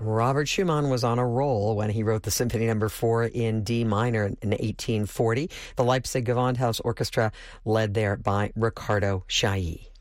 Robert Schumann was on a roll when he wrote the Symphony No. 4 in D minor in 1840. The Leipzig Gewandhaus Orchestra, led there by Ricardo Chailly.